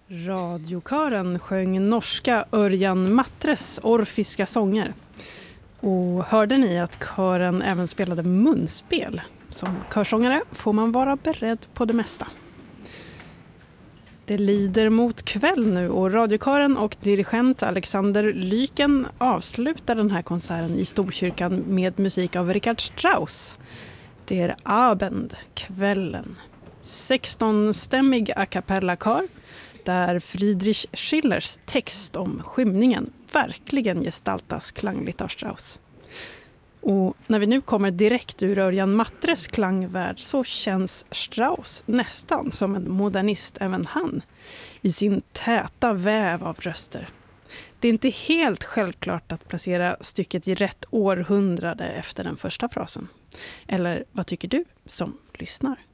Radiokören sjöng norska Örjan Mattres orfiska sånger. Och hörde ni att kören även spelade munspel? Som körsångare får man vara beredd på det mesta. Det lider mot kväll nu och radiokören och dirigent Alexander Lyken avslutar den här konserten i Storkyrkan med musik av Richard Strauss. Det är Abend, kvällen. 16-stämmig a cappella-kör där Friedrich Schillers text om skymningen verkligen gestaltas klangligt av Strauss. Och när vi nu kommer direkt ur Örjan Mattres klangvärld så känns Strauss nästan som en modernist även han i sin täta väv av röster. Det är inte helt självklart att placera stycket i rätt århundrade efter den första frasen. Eller vad tycker du som lyssnar?